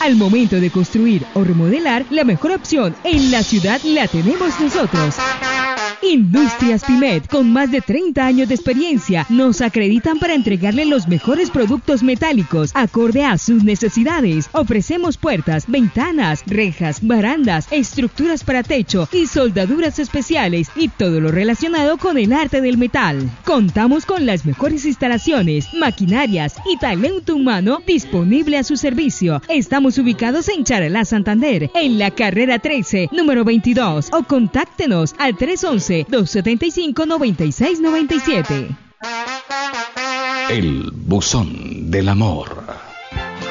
Al momento de construir o remodelar, la mejor opción en la ciudad la tenemos nosotros. Industrias Pimet, con más de 30 años de experiencia, nos acreditan para entregarle los mejores productos metálicos acorde a sus necesidades. Ofrecemos puertas, ventanas, rejas, barandas, estructuras para techo y soldaduras especiales y todo lo relacionado con el arte del metal. Contamos con las mejores instalaciones, maquinarias y talento humano disponible a su servicio. Estamos ubicados en Charalá, Santander, en la carrera 13, número 22, o contáctenos al 311-275-9697. El buzón del amor.